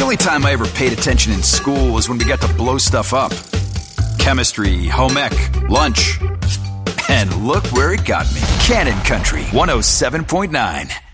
only time I ever paid attention in school was when we got to blow stuff up. Chemistry, home ec, lunch. And look where it got me. Cannon Country 107.9.